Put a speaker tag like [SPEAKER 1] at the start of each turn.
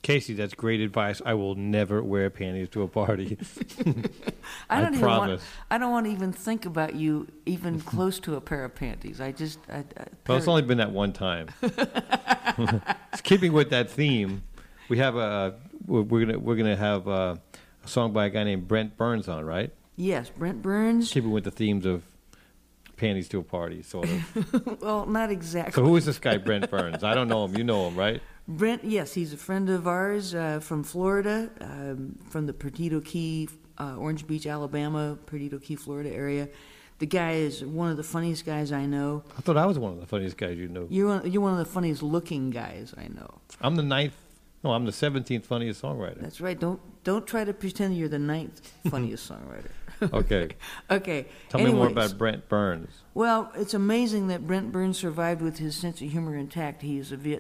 [SPEAKER 1] Casey, that's great advice. I will never wear panties to a party.
[SPEAKER 2] I
[SPEAKER 1] promise.
[SPEAKER 2] I don't want to even think about you even close to a pair of panties.
[SPEAKER 1] Well, it's only been that one time. Keeping with that theme, we have we're gonna have a song by a guy named Brent Burns on, right?
[SPEAKER 2] Yes, Brent Burns.
[SPEAKER 1] Keeping with the themes of panties to a party, sort of.
[SPEAKER 2] Well, not exactly.
[SPEAKER 1] So who is this guy, Brent Burns? I don't know him. You know him, right?
[SPEAKER 2] Brent, yes, he's a friend of ours from Florida, from the Perdido Key, Orange Beach, Alabama, Perdido Key, Florida area. The guy is one of the funniest guys I know.
[SPEAKER 1] I thought I was one of the funniest guys you know.
[SPEAKER 2] You're one of the funniest looking guys I know.
[SPEAKER 1] I'm the 17th funniest songwriter.
[SPEAKER 2] That's right. Don't try to pretend you're the 9th funniest songwriter.
[SPEAKER 1] Okay.
[SPEAKER 2] Okay.
[SPEAKER 1] Tell me more about Brent Burns.
[SPEAKER 2] Well, it's amazing that Brent Burns survived with his sense of humor intact. He is a